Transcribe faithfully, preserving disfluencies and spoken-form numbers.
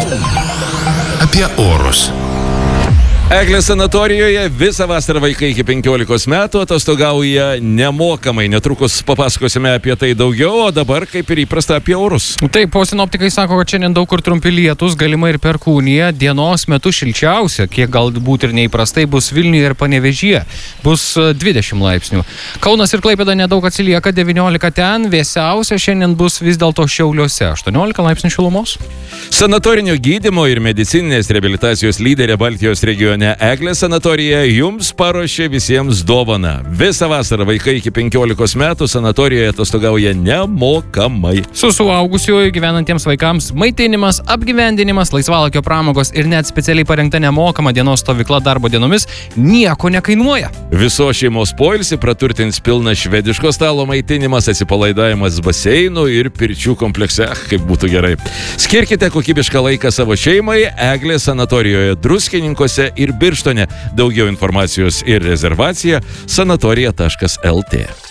Apie orus. Eglės sanatorijoje visą vasarą vaikai iki penkiolikos metų atostogauja nemokamai. Netrukus papasakosime apie tai daugiau, o dabar, kaip ir įprasta, apie orus. Taip, o sinoptikai sako, kad šiandien daug kur trumpi lietus, galima ir perkūnija. Dienos metu šilčiausia, kiek galbūt ir neįprastai, bus Vilniuje ir Panevėžyje. Bus dvidešimt laipsnių. Kaunas ir Klaipėda nedaug atsilieka, devyniolika ten. Vėsiausia šiandien bus vis dėlto Šiauliuose, aštuoniolika laipsnių šilumos. Sanatorinio gydymo ir medicininės reabilitacijos lyderė Baltijos regione Eglės sanatorija jums paruošė visiems dovaną. Visą vasarą vaikai iki penkiolikos metų sanatorijoje atostogauja nemokamai. Su suaugusiuoju gyvenantiems vaikams maitinimas, apgyvendinimas, laisvalakio pramogos ir net specialiai parengta nemokama dienos stovykla darbo dienomis nieko nekainuoja. Viso šeimos poilsį praturtins pilnas švediško stalo maitinimas, atsipalaidavimas baseinų ir pirčių komplekse. Kaip būtų gerai. Skirkite kokybišką laiką savo šeimai Eglės sanatorijoje Druskininkuose ir Birštone. Daugiau informacijos ir rezervacija sanatorija taškas lt.